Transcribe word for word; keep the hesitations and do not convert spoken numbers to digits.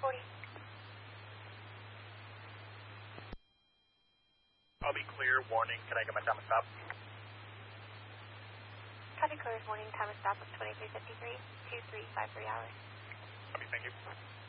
forty. I'll be clear. Warning. Can I get my time of stop? Copy clear. Warning. Time of stop of twenty-three fifty-three. two three five three hours. Copy. Thank you.